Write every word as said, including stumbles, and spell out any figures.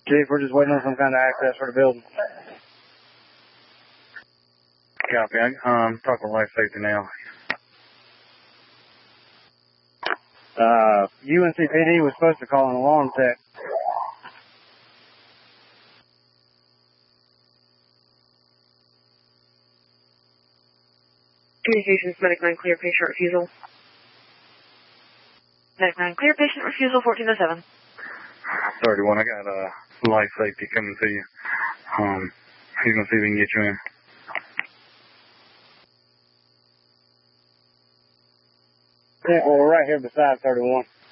Chief, we're just waiting on some kind of access for the building. Copy. I'm talking life safety now. Uh, U N C P D was supposed to call an alarm tech. Communications, Medic nine, clear patient refusal. Medic nine, clear patient refusal, fourteen oh seven. thirty-one, I got uh, life safety coming to you. Um, he's going to see if he can get you in. Yeah, well, we're right here beside thirty-one.